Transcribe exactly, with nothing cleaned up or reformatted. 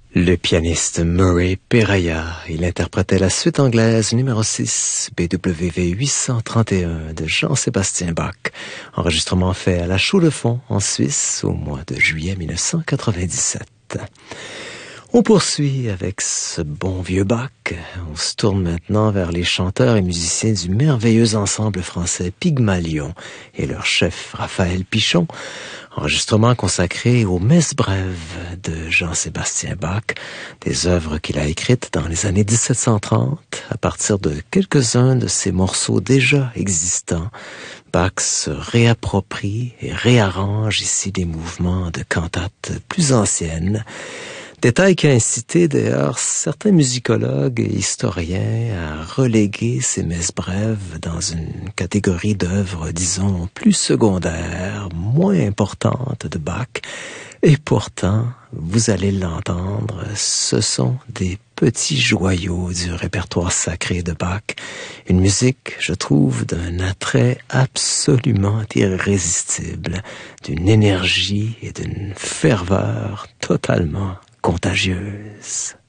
Le pianiste Murray Peraya, il interprétait la suite anglaise numéro six, B W V huit cent trente et un de Jean-Sébastien Bach, enregistrement fait à la Chaux-de-Fonds en Suisse au mois de juillet mille neuf cent quatre-vingt-dix-sept. On poursuit avec ce bon vieux Bach. On se tourne maintenant vers les chanteurs et musiciens du merveilleux ensemble français Pygmalion et leur chef Raphaël Pichon. Enregistrement consacré aux Messes brèves de Jean-Sébastien Bach, des œuvres qu'il a écrites dans les années dix-sept cent trente, à partir de quelques-uns de ses morceaux déjà existants. Bach se réapproprie et réarrange ici des mouvements de cantates plus anciennes. Détail qui a incité d'ailleurs certains musicologues et historiens à reléguer ces messes brèves dans une catégorie d'œuvres, disons, plus secondaires, moins importantes de Bach. Et pourtant, vous allez l'entendre, ce sont des petits joyaux du répertoire sacré de Bach. Une musique, je trouve, d'un attrait absolument irrésistible, d'une énergie et d'une ferveur totalement contagieuse.